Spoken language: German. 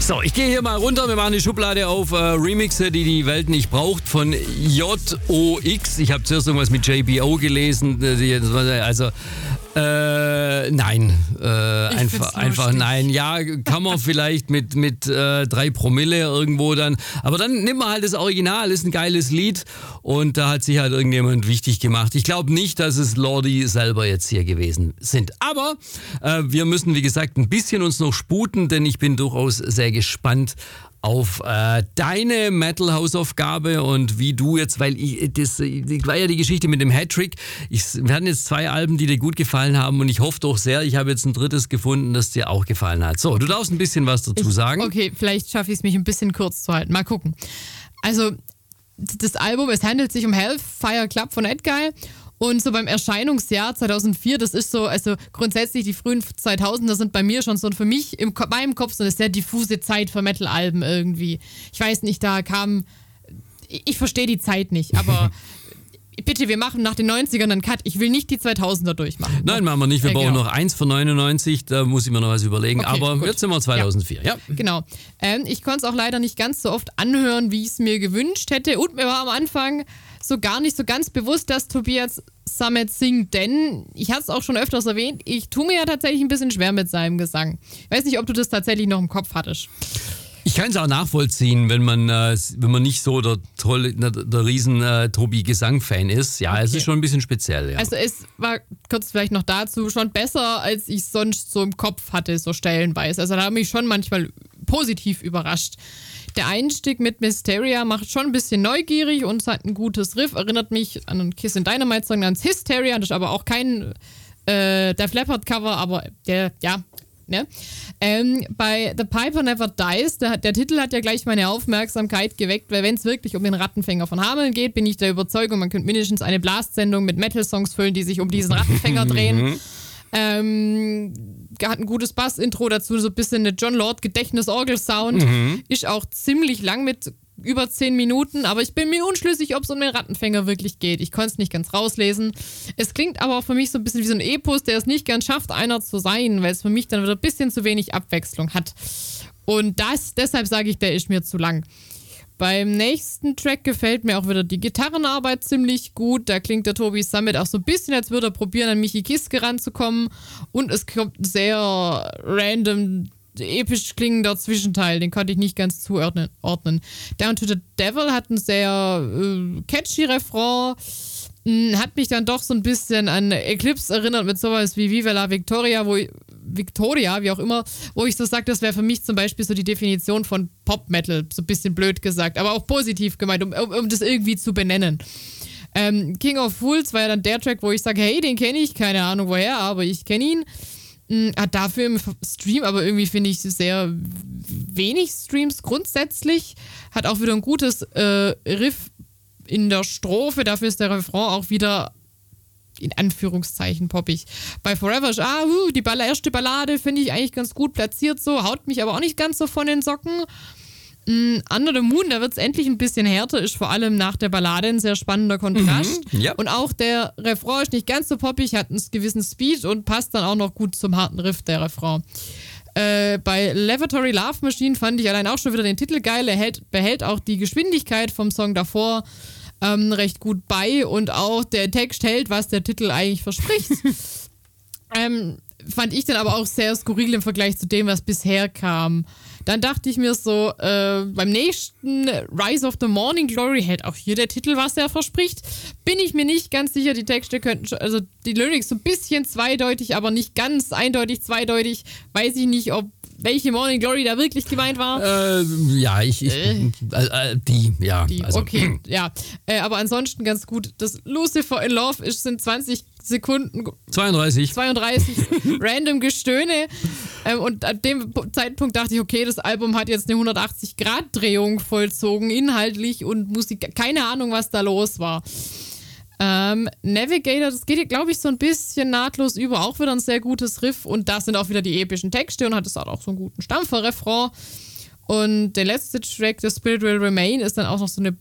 So, ich gehe hier mal runter. Wir machen die Schublade auf. Remixe, die die Welt nicht braucht, von JOX. Ich habe zuerst irgendwas mit JBO gelesen. Also, nein. Einfach nein. Ja, kann man vielleicht mit 3 Promille irgendwo dann. Aber dann nimmt man halt das Original. Ist ein geiles Lied. Und da hat sich halt irgendjemand wichtig gemacht. Ich glaube nicht, dass es Lordi selber jetzt hier gewesen sind. Aber wir müssen, wie gesagt, ein bisschen uns noch sputen, denn ich bin durchaus sehr gespannt auf deine Metal-Hausaufgabe und wie du jetzt, weil das war ja die Geschichte mit dem Hattrick. Wir hatten jetzt 2 Alben, die dir gut gefallen haben und ich hoffe doch sehr, ich habe jetzt ein 3. gefunden, das dir auch gefallen hat. So, du darfst ein bisschen was dazu sagen. Okay, vielleicht schaffe ich es, mich ein bisschen kurz zu halten. Mal gucken. Also, das Album, es handelt sich um Hellfire Club von Edguy. Und so beim Erscheinungsjahr 2004, das ist so, also grundsätzlich die frühen 2000er sind bei mir schon so für mich in meinem Kopf so eine sehr diffuse Zeit für Metal-Alben irgendwie. Ich weiß nicht, ich verstehe die Zeit nicht, aber bitte, wir machen nach den 90ern einen Cut. Ich will nicht die 2000er durchmachen. Nein, machen wir nicht. Wir brauchen noch eins von 99, da muss ich mir noch was überlegen. Okay, aber gut. Jetzt sind wir 2004. Ja. Genau. Ich konnte es auch leider nicht ganz so oft anhören, wie ich es mir gewünscht hätte. Und mir war am Anfang so gar nicht so ganz bewusst, dass Tobias Sammet singt, denn ich hatte es auch schon öfters erwähnt, ich tue mir ja tatsächlich ein bisschen schwer mit seinem Gesang. Ich weiß nicht, ob du das tatsächlich noch im Kopf hattest. Ich kann es auch nachvollziehen, wenn man nicht so der riesen Tobi-Gesang-Fan ist. Ja, okay. Es ist schon ein bisschen speziell. Ja. Also es war, kurz vielleicht noch dazu, schon besser, als ich sonst so im Kopf hatte, so stellenweise. Also da hat mich schon manchmal positiv überrascht. Der Einstieg mit Mysteria macht schon ein bisschen neugierig und es hat ein gutes Riff. Erinnert mich an einen Kiss in Dynamite-Song namens Hysteria. Das ist aber auch kein Def Leppard-Cover, aber der, ja, ne? Bei The Piper Never Dies, der Titel hat ja gleich meine Aufmerksamkeit geweckt, weil wenn es wirklich um den Rattenfänger von Hameln geht, bin ich der Überzeugung, man könnte mindestens eine Blast-Sendung mit Metal-Songs füllen, die sich um diesen Rattenfänger drehen. Hat ein gutes Bass-Intro dazu, so ein bisschen eine John Lord-Gedächtnis-Orgel-Sound. Ist auch ziemlich lang mit über 10 Minuten, aber ich bin mir unschlüssig, ob es um den Rattenfänger wirklich geht. Ich konnte es nicht ganz rauslesen. Es klingt aber auch für mich so ein bisschen wie so ein Epos, der es nicht ganz schafft, einer zu sein, weil es für mich dann wieder ein bisschen zu wenig Abwechslung hat. Und deshalb sage ich, der ist mir zu lang. Beim nächsten Track gefällt mir auch wieder die Gitarrenarbeit ziemlich gut. Da klingt der Tobi Sammet auch so ein bisschen, als würde er probieren, an Michi Kiske ranzukommen. Und es kommt ein sehr random, episch klingender Zwischenteil. Den konnte ich nicht ganz zuordnen. Down to the Devil hat ein sehr catchy Refrain. Hat mich dann doch so ein bisschen an Eclipse erinnert mit sowas wie Viva la Victoria, wie auch immer, wo ich so sage, das wäre für mich zum Beispiel so die Definition von Pop-Metal, so ein bisschen blöd gesagt, aber auch positiv gemeint, um das irgendwie zu benennen. King of Fools war ja dann der Track, wo ich sage, hey, den kenne ich, keine Ahnung woher, aber ich kenne ihn. Hat dafür im Stream aber irgendwie, finde ich, sehr wenig Streams grundsätzlich. Hat auch wieder ein gutes Riff in der Strophe, dafür ist der Refrain auch wieder in Anführungszeichen poppig. Bei Forever ist die erste Ballade finde ich eigentlich ganz gut platziert so, haut mich aber auch nicht ganz so von den Socken. Under the Moon, da wird es endlich ein bisschen härter, ist vor allem nach der Ballade ein sehr spannender Kontrast. Ja. Und auch der Refrain ist nicht ganz so poppig, hat einen gewissen Speed und passt dann auch noch gut zum harten Riff, der Refrain. Bei Lavatory Love Machine fand ich allein auch schon wieder den Titel geil. Er behält auch die Geschwindigkeit vom Song davor recht gut bei und auch der Text hält, was der Titel eigentlich verspricht. Fand ich dann aber auch sehr skurril im Vergleich zu dem, was bisher kam. Dann dachte ich mir so, beim nächsten Rise of the Morning Glory hält auch hier der Titel, was er verspricht. Bin ich mir nicht ganz sicher, die Texte könnten, also die Lyrics so ein bisschen zweideutig, aber nicht ganz eindeutig zweideutig. Weiß ich nicht, ob welche Morning Glory da wirklich gemeint war. Okay, ja. Aber ansonsten ganz gut. Das Lucifer in Love sind 20 Sekunden. 32 random Gestöhne. Und an dem Zeitpunkt dachte ich, okay, das Album hat jetzt eine 180-Grad-Drehung vollzogen, inhaltlich und Musik. Keine Ahnung, was da los war. Navigator, das geht, glaube ich, so ein bisschen nahtlos über. Auch wieder ein sehr gutes Riff. Und da sind auch wieder die epischen Texte und hat es auch so einen guten Stampfer-Refrain. Und der letzte Track, The Spirit Will Remain, ist dann auch noch so eine